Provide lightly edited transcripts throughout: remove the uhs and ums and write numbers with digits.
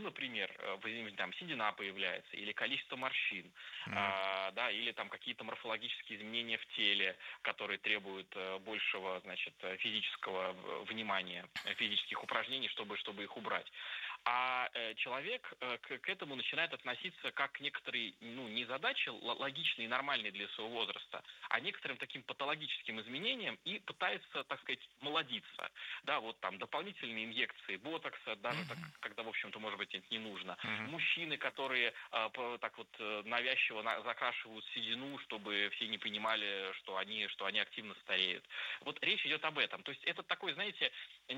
например, там седина появляется, или количество морщин, Мгм. да, или там какие-то морфологические изменения в теле, которые требуют большего, значит, физического внимания, физических упражнений, чтобы их убрать. А человек к этому начинает относиться как к некоторой, ну, не задаче логичной и нормальной для своего возраста, а некоторым таким патологическим изменениям и пытается, так сказать, молодиться. Да, вот там дополнительные инъекции ботокса, даже так, Мгм. когда, в общем-то, может быть, это не нужно. Мгм. Мужчины, которые так вот навязчиво закрашивают седину, чтобы все не понимали, что они активно стареют. Вот речь идет об этом. То есть это такой, знаете,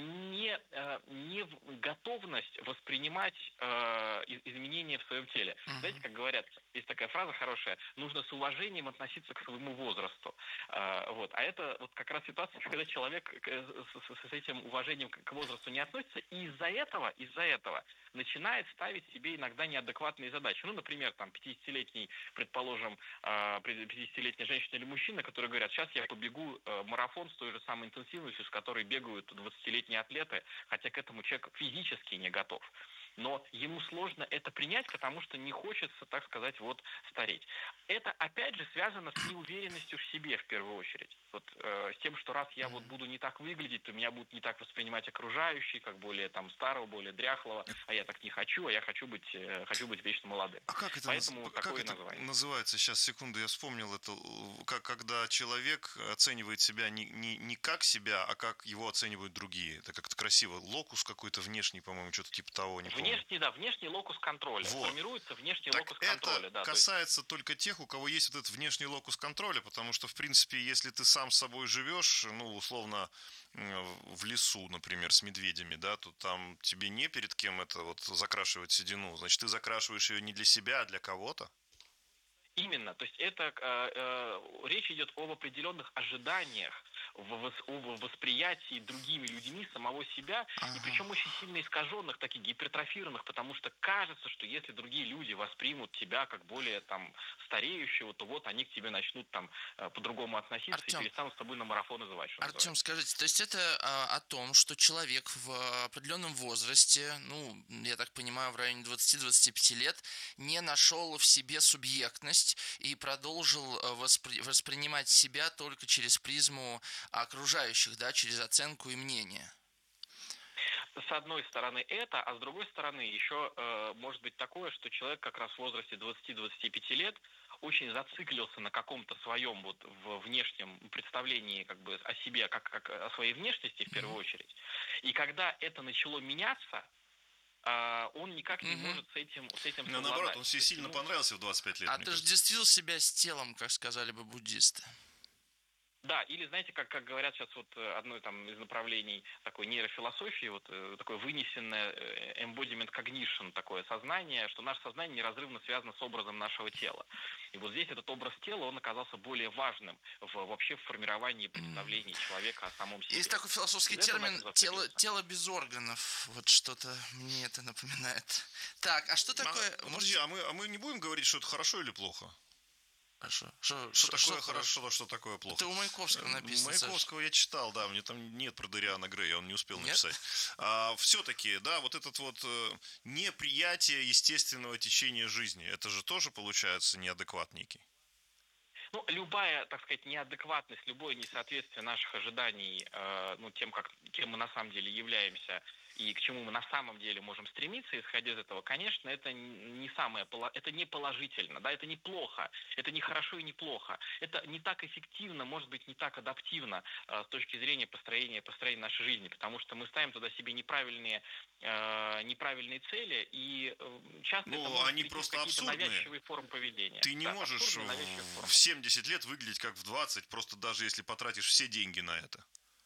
не готовность воспринимать изменения в своем теле. Знаете, Мгм. как говорят, есть такая фраза хорошая: нужно с уважением относиться к своему возрасту. Вот. А это вот как раз ситуация, когда человек с этим уважением к возрасту не относится, и из-за этого начинает ставить себе иногда неадекватные задачи. Ну, например, там 50-летний, предположим, 50-летняя женщина или мужчина, которые говорят: сейчас я побегу марафон с той же самой интенсивностью, с которой бегают 20-летние атлеты, хотя к этому человек физически не готов. Но ему сложно это принять, потому что не хочется, так сказать, вот стареть. Это, опять же, связано с неуверенностью в себе в первую очередь. Вот с тем, что раз я вот Мгм. буду не так выглядеть, то меня будут не так воспринимать окружающие, как более там старого, более дряхлого, а я так не хочу, а я хочу быть вечно молодым. А как это, Поэтому как такое и это называется. называется? Сейчас, секунду, я вспомнил это. Как, когда человек оценивает себя не как себя, а как его оценивают другие. Это как-то красиво. Локус какой-то внешний, по-моему, что-то типа того, не помню. Внешний, да, внешний локус контроля. Вот. Формируется внешний Так локус это контроля, да, то есть касается только тех, у кого есть вот этот внешний локус контроля, потому что, в принципе, если ты сам с собой живешь, ну, условно, в лесу, например, с медведями, да, то там тебе не перед кем это вот закрашивать седину. Значит, ты закрашиваешь ее не для себя, а для кого-то. именно, то есть это речь идет об определенных ожиданиях в восприятии другими людьми самого себя, и Ага. причем очень сильно искаженных, таких гипертрофированных, потому что кажется, что если другие люди воспримут тебя как более там стареющего, то вот они к тебе начнут там по-другому относиться и Артем, перестанут с тобой на марафоны звать, что Артем, называется. скажите, то есть это о том, что человек в определенном возрасте, ну, я так понимаю, в районе 20-25 лет, не нашел в себе субъектность и продолжил воспринимать себя только через призму окружающих, да, через оценку и мнение. С одной стороны это, а с другой стороны еще может быть такое, что человек как раз в возрасте 20-25 лет очень зациклился на каком-то своем вот внешнем представлении как бы о себе, как о своей внешности в первую Мгм. очередь. И когда это начало меняться, он никак не Мгм. может с этим Ну, наоборот, он совладать. себе То есть сильно ему понравился в 25 лет, мне кажется. Отождествил себя с телом, как сказали бы буддисты. Да, или знаете, как говорят сейчас вот одно там из направлений такой нейрофилософии, вот такое вынесенное embodiment cognition, такое сознание, что наше сознание неразрывно связано с образом нашего тела. И вот здесь этот образ тела, он оказался более важным вообще в формировании представлений человека о самом Есть себе. такой философский Из-за этого он на термин этом зациклился. тело без органов. Вот что-то мне это напоминает. Так, а что такое? Ну, подожди, Можете... а мы не будем говорить, что это хорошо или плохо? Хорошо. Что Что такое хорошо? хорошо, что такое плохо? Это у Маяковского написано, Саш. Маяковского я читал, да, мне там нет про Дориана Грея, он не успел Нет? написать. Все-таки, да, вот этот вот неприятие естественного течения жизни, это же тоже получается неадекват некий. Ну, любая, так сказать, неадекватность, любое несоответствие наших ожиданий, ну, кем мы на самом деле являемся и к чему мы на самом деле можем стремиться, исходя из этого, конечно, это это не положительно, да, это не плохо, это не хорошо и не плохо, это не так эффективно, может быть, не так адаптивно с точки зрения построения нашей жизни, потому что мы ставим туда себе неправильные цели, и часто это Ну, может они прийти в просто какие-то абсурдные. навязчивые формы поведения. Ты не Да, можешь абсурдные навязчивые в формы. 70 лет выглядеть как в 20, просто даже если потратишь все деньги на это.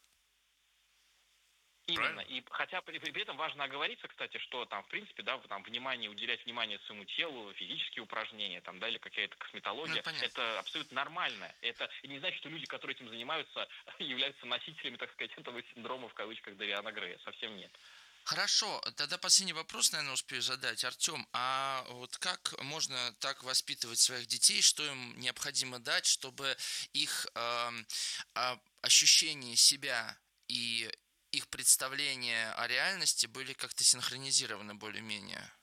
Именно. Правильно? И хотя при этом важно оговориться, кстати, что там, в принципе, да, там уделять внимание своему телу, физические упражнения, там, да, или какая-то Ну, косметология, понятно. это абсолютно нормально. Это не значит, что люди, которые этим занимаются, являются носителями, так сказать, этого синдрома, в кавычках, Дариана Грея. Совсем нет. Хорошо, тогда последний вопрос, наверное, успею задать. Артем, а вот как можно так воспитывать своих детей, что им необходимо дать, чтобы их ощущение себя и их представления о реальности были как-то синхронизированы более-менее?